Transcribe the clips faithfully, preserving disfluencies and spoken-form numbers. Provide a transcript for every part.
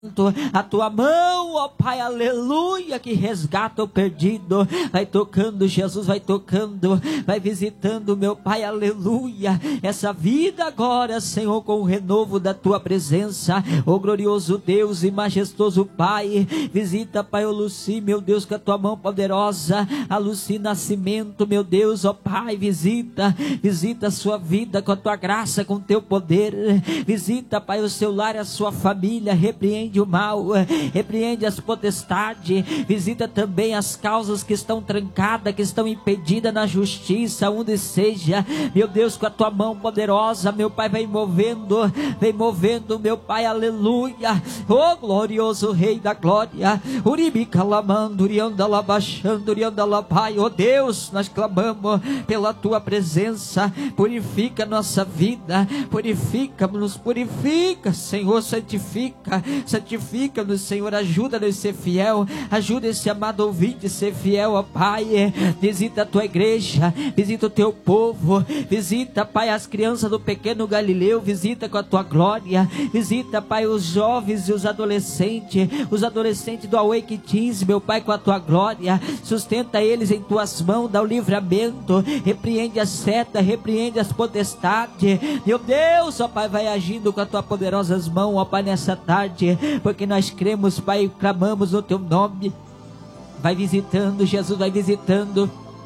A tua mão, ó Pai, aleluia, que resgata o perdido. Vai tocando, Jesus, vai tocando, vai visitando, meu Pai, aleluia, essa vida agora, Senhor, com o renovo da tua presença. Ó glorioso Deus e majestoso Pai, visita, Pai, o Luci, meu Deus, com a tua mão poderosa. A Luci Nascimento, meu Deus, ó Pai, visita, visita a sua vida com a tua graça, com o teu poder. Visita, Pai, o seu lar e a sua família. Repreende o mal, repreende as potestades, visita também as causas que estão trancadas, que estão impedidas na justiça, onde seja, meu Deus, com a tua mão poderosa, meu Pai, vai movendo, vem movendo, meu Pai, aleluia, oh glorioso Rei da Glória, Uribicalamando, Uriandalabachando, Uriandalapai, oh Deus, nós clamamos pela tua presença, purifica nossa vida, purifica-nos, purifica, Senhor, santifica, santifica-nos, Senhor, ajuda-nos a ser fiel, ajuda esse amado ouvinte a ser fiel, ó Pai, visita a tua igreja, visita o teu povo, visita, Pai, as crianças do pequeno Galileu, visita com a tua glória, visita, Pai, os jovens e os adolescentes, os adolescentes do Awake Teens, meu Pai, com a tua glória, sustenta eles em tuas mãos, dá o livramento, repreende as setas, repreende as potestades, meu Deus, ó Pai, vai agindo com as tuas poderosas mãos, ó Pai, nessa tarde, porque nós cremos, Pai, clamamos no teu nome. Vai visitando, Jesus, vai visitando,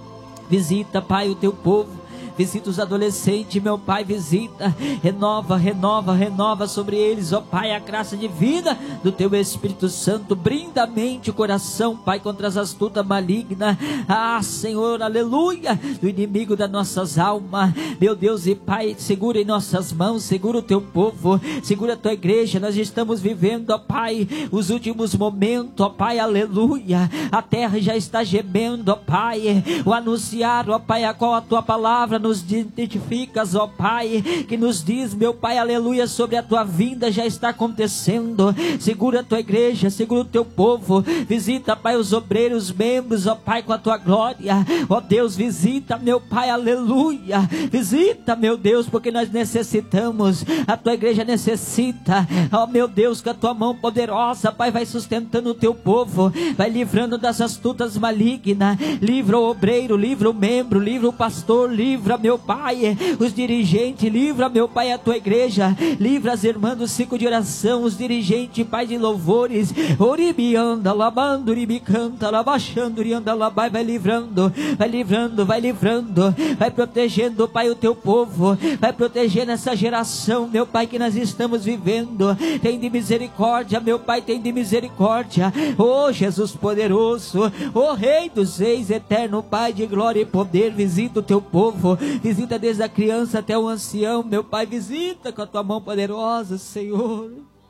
visita, Pai, o teu povo, visita os adolescentes, meu Pai, visita, renova, renova, renova sobre eles, ó Pai, a graça divina do teu Espírito Santo, brinda a mente, o coração, Pai, contra as astutas malignas, ah, Senhor, aleluia, do inimigo das nossas almas, meu Deus e Pai, segura em nossas mãos, segura o teu povo, segura a tua igreja, nós estamos vivendo, ó Pai, os últimos momentos, ó Pai, aleluia, a terra já está gemendo, ó Pai, o anunciar, ó Pai, a qual a tua palavra nos identificas, ó Pai, que nos diz, meu Pai, aleluia, sobre a tua vinda já está acontecendo. Segura a tua igreja, segura o teu povo, visita, Pai, os obreiros, membros, ó Pai, com a tua glória, ó Deus, visita, meu Pai, aleluia, visita, meu Deus, porque nós necessitamos, a tua igreja necessita, ó meu Deus, com a tua mão poderosa, Pai, vai sustentando o teu povo, vai livrando das astutas malignas, livra o obreiro, livra o membro, livra o pastor, livra, meu Pai, os dirigentes, livra, meu Pai, a tua igreja, livra as irmãs do ciclo de oração, os dirigentes, Pai, de louvores, oribianda, labando, oribicanta, labaixando, orianda, labai, vai livrando, vai livrando, vai livrando, vai protegendo, Pai, o teu povo, vai protegendo essa geração, meu Pai, que nós estamos vivendo, tem de misericórdia, meu Pai, tem de misericórdia, oh Jesus poderoso, oh Rei dos Reis, eterno Pai de glória e poder, visita o teu povo, visita desde a criança até o ancião, meu Pai, visita com a tua mão poderosa, Senhor,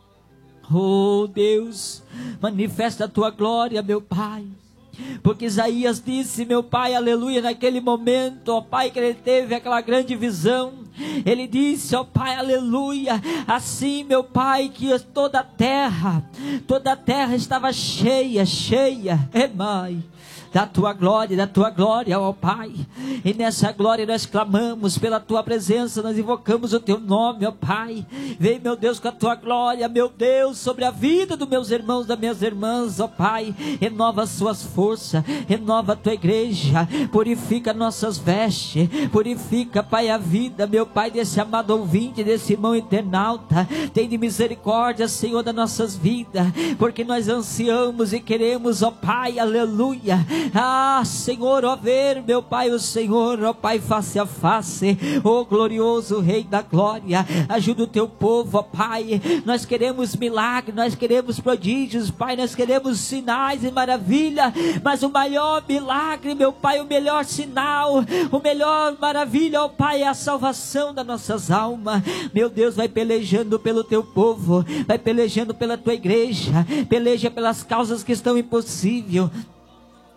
oh Deus, manifesta a tua glória, meu Pai, porque Isaías disse, meu Pai, aleluia, naquele momento, ó Pai, que ele teve aquela grande visão, ele disse, ó Pai, aleluia, assim, meu Pai, que toda a terra, toda a terra estava cheia, cheia, é Mãe, da tua glória, da tua glória, ó Pai, e nessa glória nós clamamos pela tua presença, nós invocamos o teu nome, ó Pai, vem, meu Deus, com a tua glória, meu Deus, sobre a vida dos meus irmãos, das minhas irmãs, ó Pai, renova as suas forças, renova a tua igreja, purifica nossas vestes, purifica, Pai, a vida, meu Pai, desse amado ouvinte, desse irmão internauta, tem de misericórdia, Senhor, das nossas vidas, porque nós ansiamos e queremos, ó Pai, aleluia, ah, Senhor, ó ver, meu Pai, o Senhor, ó Pai, face a face, ó glorioso Rei da Glória, ajuda o teu povo, ó Pai, nós queremos milagres, nós queremos prodígios, Pai, nós queremos sinais e maravilha, mas o maior milagre, meu Pai, o melhor sinal, o melhor maravilha, ó Pai, é a salvação das nossas almas, meu Deus, vai pelejando pelo teu povo, vai pelejando pela tua igreja, peleja pelas causas que estão impossíveis,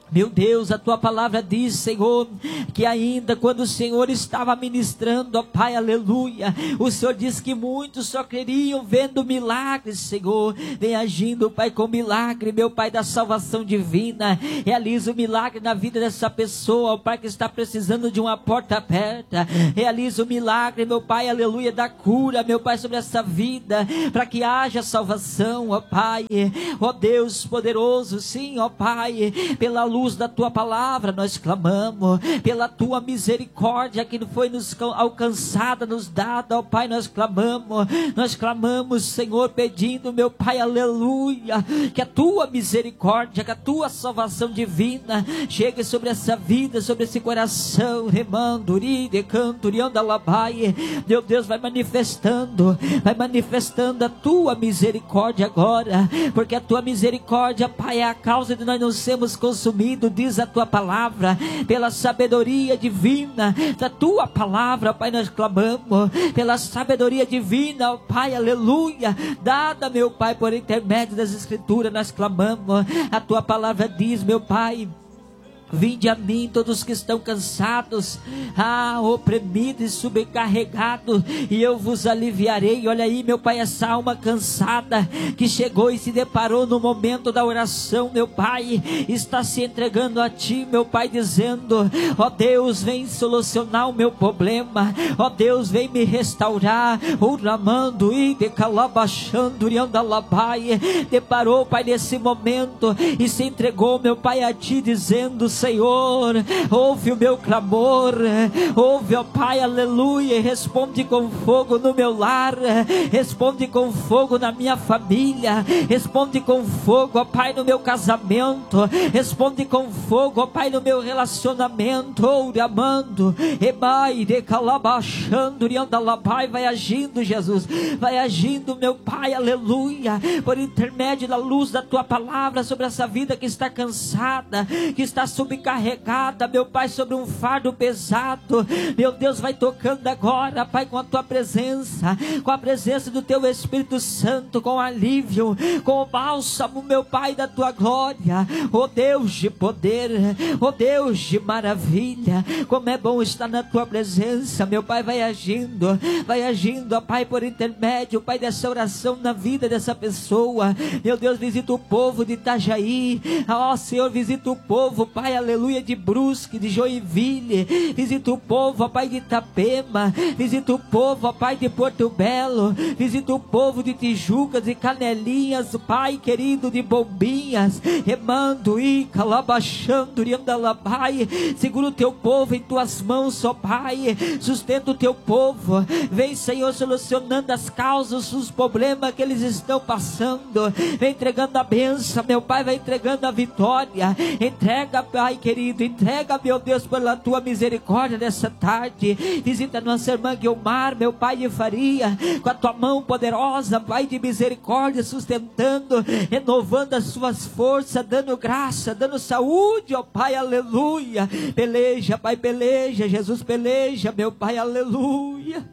Meu Deus, a tua palavra diz, Senhor, que ainda quando o Senhor estava ministrando, ó Pai, aleluia, o Senhor diz que muitos só creriam vendo milagres, Senhor. Vem agindo, Pai, com milagre, meu Pai, da salvação divina. Realiza o milagre na vida dessa pessoa, ó Pai, que está precisando de uma porta aberta. Realiza o milagre, meu Pai, aleluia, da cura, meu Pai, sobre essa vida, para que haja salvação, ó Pai. Ó Deus poderoso, sim, ó Pai, pela luz luz da tua palavra nós clamamos, pela tua misericórdia que foi nos alcançada, nos dada, ó Pai, nós clamamos, nós clamamos, Senhor, pedindo, meu Pai, aleluia, que a tua misericórdia, que a tua salvação divina chegue sobre essa vida, sobre esse coração, remanduri, decanturianda labai. Meu Deus, vai manifestando, vai manifestando a tua misericórdia agora, porque a tua misericórdia, Pai, é a causa de nós não sermos consumidos, diz a tua palavra, pela sabedoria divina da tua palavra, Pai, nós clamamos, pela sabedoria divina, ó Pai, aleluia, dada, meu Pai, por intermédio das escrituras, nós clamamos, a tua palavra diz, meu Pai, vinde a mim todos que estão cansados, ah, oprimidos e sobrecarregados, e eu vos aliviarei. Olha aí, meu Pai, essa alma cansada que chegou e se deparou no momento da oração, meu Pai, está se entregando a Ti, meu Pai, dizendo, ó Deus, vem solucionar o meu problema, ó Deus, vem me restaurar. Uramando e decalabachando e andalabai, deparou, Pai, nesse momento e se entregou, meu Pai, a Ti, dizendo, Senhor, ouve o meu clamor, ouve, ó Pai, aleluia, e responde com fogo no meu lar, responde com fogo na minha família, responde com fogo, ó Pai, no meu casamento, responde com fogo, ó Pai, no meu relacionamento, oramando, ebai, decalabachando, riandalabai, vai agindo, Jesus, vai agindo, meu Pai, aleluia, por intermédio da luz da tua palavra sobre essa vida que está cansada, que está subcarregada, meu Pai, sobre um fardo pesado. Meu Deus, vai tocando agora, Pai, com a tua presença, com a presença do teu Espírito Santo, com alívio, com o bálsamo, meu Pai, da tua glória. Oh Deus de poder, oh Deus de maravilha, como é bom estar na tua presença, meu Pai. Vai agindo, vai agindo, ó Pai, por intermédio, Pai, dessa oração na vida dessa pessoa. Meu Deus, visita o povo de Itajaí, ó Senhor, visita o povo, Pai, aleluia, de Brusque, de Joinville, visita o povo, ó Pai, de Itapema, visita o povo, ó Pai, de Porto Belo, visita o povo de Tijucas e Canelinhas, Pai querido, de Bombinhas, remando e calabachando, riandalabai, segura o teu povo em tuas mãos, ó Pai, sustenta o teu povo, vem, Senhor, solucionando as causas, os problemas que eles estão passando, vem entregando a bênção, meu Pai, vai entregando a vitória, entrega, Pai querido, entrega, meu Deus, pela tua misericórdia nessa tarde, visita nossa irmã Guilmar, meu Pai de Faria, com a tua mão poderosa, Pai de misericórdia, sustentando, renovando as suas forças, dando graça, dando saúde, ó Pai, aleluia, peleja, Pai, peleja, Jesus, peleja, meu Pai, aleluia.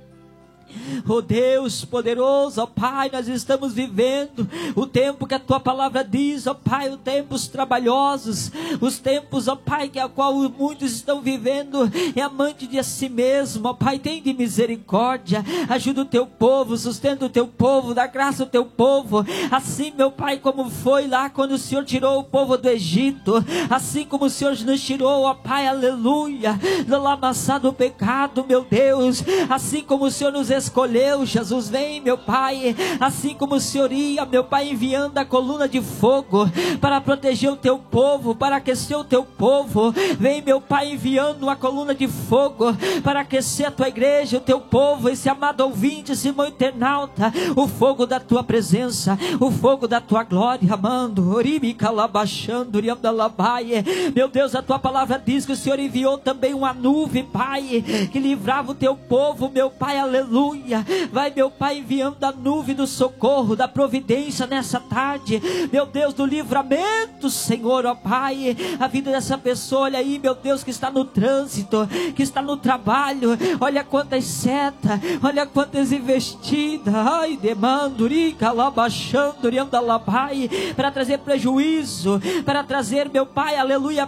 Oh Deus poderoso, ó Pai, nós estamos vivendo o tempo que a tua palavra diz, ó Pai, os tempos trabalhosos, os tempos, ó Pai, que a qual muitos estão vivendo, é amante de si mesmo, ó Pai, tem de misericórdia, ajuda o teu povo, sustenta o teu povo, dá graça ao teu povo, assim, meu Pai, como foi lá quando o Senhor tirou o povo do Egito, assim como o Senhor nos tirou, ó Pai, aleluia, do lamaçar do pecado, meu Deus, assim como o Senhor nos escolheu, Jesus, vem, meu Pai, assim como o Senhor ia, meu Pai, enviando a coluna de fogo para proteger o teu povo, para aquecer o teu povo, vem, meu Pai, enviando uma coluna de fogo para aquecer a tua igreja, o teu povo, esse amado ouvinte, esse irmão internauta, o fogo da tua presença, o fogo da tua glória, amando, oribi calabachando, oriandalabai, meu Deus, a tua palavra diz que o Senhor enviou também uma nuvem, Pai, que livrava o teu povo, meu Pai, aleluia, aleluia. Vai, meu Pai, enviando a nuvem do socorro, da providência nessa tarde, meu Deus, do livramento, Senhor, ó Pai, a vida dessa pessoa, olha aí, meu Deus, que está no trânsito, que está no trabalho, olha quantas setas, olha quantas investidas, ai, demandurica, labaxanduri, andalabai, para trazer prejuízo, para trazer, meu Pai, aleluia,